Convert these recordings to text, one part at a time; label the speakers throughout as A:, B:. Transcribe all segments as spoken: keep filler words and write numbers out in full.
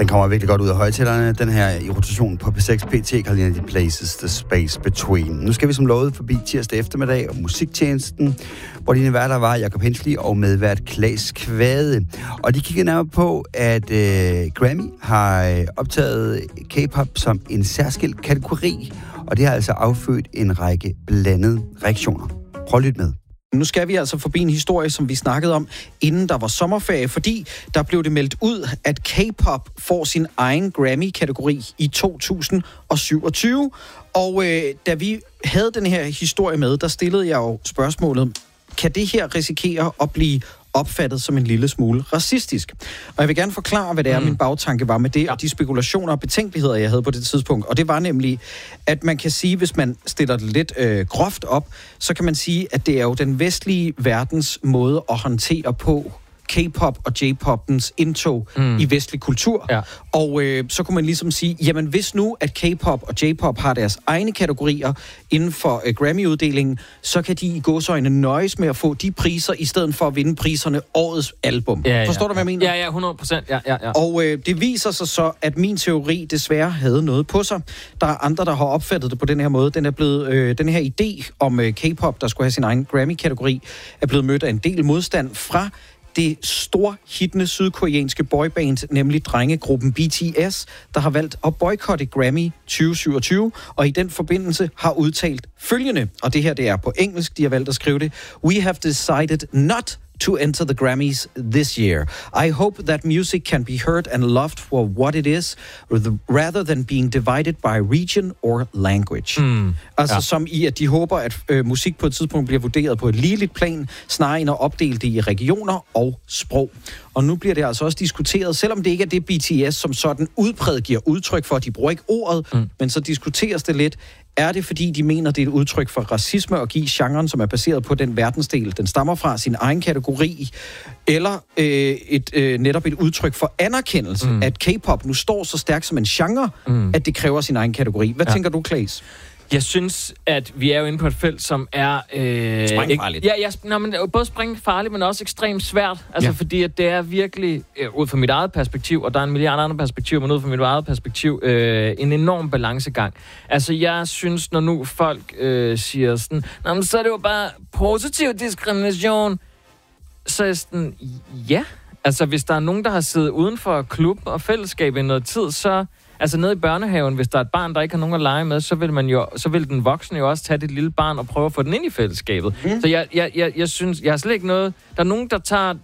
A: Den kommer virkelig godt ud af højtalerne, den her i rotation på P seks P T, Carolina de Places, The Space Between. Nu skal vi som lovet forbi tirsdag eftermiddag og musiktjenesten, hvor dine værter var Jacob Hensley og medvært Claes Kvade. Og de kiggede nærmere på, at øh, Grammy har optaget K-pop som en særskilt kategori, og det har altså affødt en række blandede reaktioner. Prøv at lytte med.
B: Nu skal vi altså forbi en historie, som vi snakkede om, inden der var sommerferie, fordi der blev det meldt ud, at K-pop får sin egen Grammy-kategori i to tusind syvogtyve. Og øh, da vi havde den her historie med, der stillede jeg jo spørgsmålet, kan det her risikere at blive opfattet som en lille smule racistisk? Og jeg vil gerne forklare, hvad det er, mm. min bagtanke var med det, ja. og de spekulationer og betænkeligheder, jeg havde på det tidspunkt. Og det var nemlig, at man kan sige, hvis man stiller det lidt øh, groft op, så kan man sige, at det er jo den vestlige verdens måde at håndtere på K-pop og J-popens indtog mm. i vestlig kultur. Ja. Og øh, så kunne man ligesom sige, jamen hvis nu, at K-pop og J-pop har deres egne kategorier inden for øh, Grammy-uddelingen, så kan de i gåseøjne nøjes med at få de priser, i stedet for at vinde priserne årets album.
C: Ja, ja,
B: Forstår du, hvad jeg mener?
C: Ja, ja, hundrede procent. Ja, ja, ja.
B: Og øh, det viser sig så, at min teori desværre havde noget på sig. Der er andre, der har opfattet det på den her måde. Den er blevet, øh, den her idé om øh, K-pop, der skulle have sin egen Grammy-kategori, er blevet mødt af en del modstand fra det store hittende sydkoreanske boyband, nemlig drengegruppen B T S, der har valgt at boykotte Grammy tyve syvogtyve, og i den forbindelse har udtalt følgende, og det her det er på engelsk, de har valgt at skrive det: We have decided not to enter the Grammys this year. I hope that music can be heard and loved for what it is, rather than being divided by region or language. Mm, altså ja. som i, at de håber, at øh, musik på et tidspunkt bliver vurderet på et ligeligt plan, snarere end at opdele det i regioner og sprog. Og nu bliver det altså også diskuteret, selvom det ikke er det B T S som sådan udpræget giver udtryk for, at de bruger ikke ordet, mm. men så diskuteres det lidt. Er det, fordi de mener, det er et udtryk for racisme at give genren, som er baseret på den verdensdel, den stammer fra, sin egen kategori, eller øh, et, øh, netop et udtryk for anerkendelse, mm. at K-pop nu står så stærkt som en genre, mm. at det kræver sin egen kategori? Hvad ja. tænker du, Claes?
C: Jeg synes, at vi er jo inde på et felt, som er... Øh,
B: springfarligt.
C: Ja, ja, nej, men både springfarligt, men også ekstremt svært. Altså, ja. fordi at det er virkelig, øh, ud fra mit eget perspektiv, og der er en milliard andre perspektiver, men ud fra mit eget perspektiv, øh, en enorm balancegang. Altså, jeg synes, når nu folk øh, siger sådan, nå, men så er det jo bare positiv diskrimination. Så er jeg sådan, ja. Altså, hvis der er nogen, der har siddet uden for klub og fællesskab i noget tid, så... Altså nede i børnehaven, hvis der er et barn, der ikke har nogen at lege med, så vil man jo, så vil den voksne jo også tage det lille barn og prøve at få den ind i fællesskabet. Mm. Så jeg, jeg, jeg, jeg synes, jeg har slet ikke noget... Der er nogen, der tager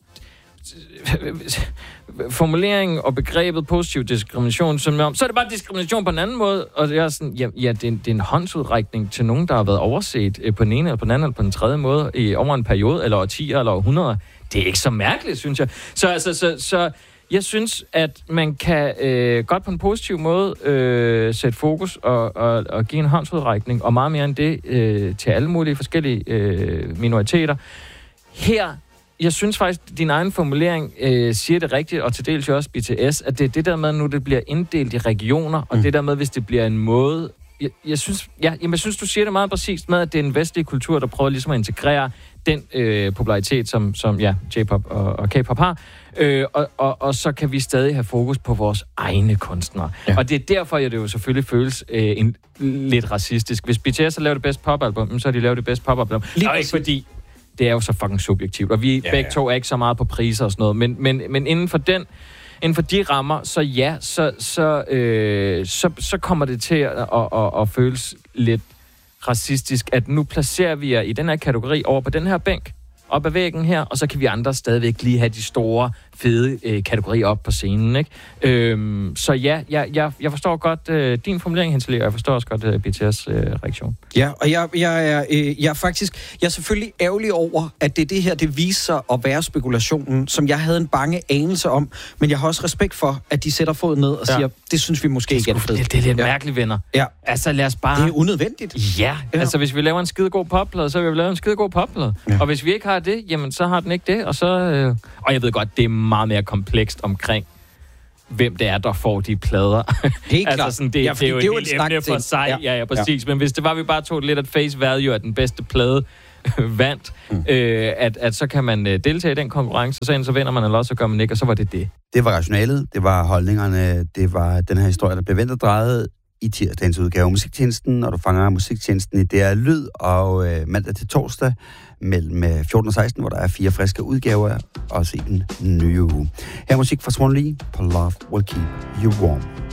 C: formuleringen og begrebet positiv diskrimination, som om, så er det bare diskrimination på en anden måde, og jeg er sådan, ja, ja det, er en, det er en håndsudrækning til nogen, der har været overset på den ene, eller på den anden, eller på den tredje måde, i over en periode, eller årtier, eller århundreder. Det er ikke så mærkeligt, synes jeg. Så altså, så... så jeg synes, at man kan øh, godt på en positiv måde øh, sætte fokus og, og, og give en håndsudrækning, og meget mere end det øh, til alle mulige forskellige øh, minoriteter. Her, jeg synes faktisk, at din egen formulering øh, siger det rigtigt, og til dels jo også B T S, at det er det der med, nu det bliver inddelt i regioner, og mm. det der med, hvis det bliver en måde... Jeg, jeg, synes, ja, jamen, jeg synes, du siger det meget præcist med, at det er en vestlig kultur, der prøver ligesom at integrere den øh, popularitet, som, som ja, J-pop og, og K-pop har. Øh, og, og, og så kan vi stadig have fokus på vores egne kunstnere. Ja. Og det er derfor, at det jo selvfølgelig føles øh, en, lidt racistisk. Hvis B T S har lavet det bedste popalbum, så har de lavet det bedste popalbum. Og ikke fordi, det er jo så fucking subjektivt. Og vi ja, begge ja. to er ikke så meget på priser og sådan noget. Men, men, men inden for den... Inden for de rammer, så ja, så, så, øh, så, så kommer det til at, at, at, at føles lidt racistisk, at nu placerer vi jer i den her kategori over på den her bænk, op ad væggen her, og så kan vi andre stadigvæk lige have de store, fede øh, kategorier op på scenen, ikke? Øhm, så ja, jeg, jeg, jeg forstår godt øh, din formulering, Hensley, og jeg forstår også godt øh, B T S' øh, reaktion.
B: Ja, og jeg, jeg, er, øh, jeg er faktisk, jeg er selvfølgelig ærgerlig over, at det det her, det viser sig at være spekulationen, som jeg havde en bange anelse om, men jeg har også respekt for, at de sætter foden ned og ja. siger, det synes vi måske ikke er det fedt.
C: Det, det er lidt ja. mærkeligt, venner. Ja. Altså lad os bare...
B: Det er unødvendigt.
C: Ja, ja. Altså hvis vi laver en skidegod popplade, så vil vi lave en skidegod popplade. Ja. Og hvis vi ikke har det, jamen så har den ikke det, og så... Øh... Og jeg ved godt, det er meget mere komplekst omkring, hvem det er, der får de plader. Helt
B: altså,
C: klart. Sådan, det,
B: ja,
C: det er jo
B: det
C: et, et emne for sig. Ja, ja, ja præcis. Ja. Men hvis det var, vi bare tog lidt at face value af den bedste plade, vandt, mm. øh, at, at så kan man øh, deltage i den konkurrence, og så enten så vinder man, eller også så gør man ikke, og så var det det.
A: Det var rationalet, det var holdningerne, det var den her historie, der blev vendt og drejet i tirsdagens udgave af Musiktjenesten, og du fanger Musiktjenesten i D R Lyd, og øh, mandag til torsdag mellem fjorten og seksten, hvor der er fire friske udgaver, også i den nye uge. Her er musik fra Swan Lee på Love Will Keep You Warm.